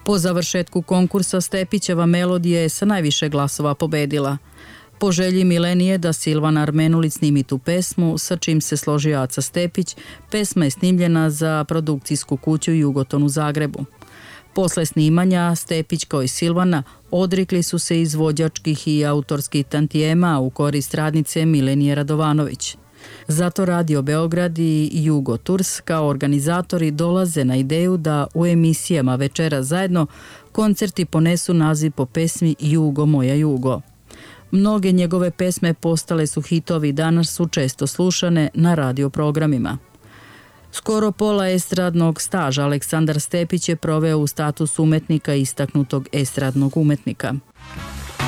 Po završetku konkursa Stepićeva melodija je sa najviše glasova pobedila. Po želji Milenije da Silvana Armenulić snimi tu pesmu, sa čim se složio Aca Stepić, pesma je snimljena za produkcijsku kuću Jugoton u Zagrebu. Posle snimanja, Stepić kao i Silvana odrekli su se izvođačkih i autorskih tantijema u korist radnice Milenije Radovanović. Zato Radio Beograd i Jugo Tours kao organizatori dolaze na ideju da u emisijama Večera zajedno koncerti ponesu naziv po pesmi Jugo moja Jugo. Mnoge njegove pesme postale su hitovi i danas su često slušane na radio programima. Skoro pola estradnog staža Aleksandar Stepić je proveo u statusu umetnika i istaknutog estradnog umetnika.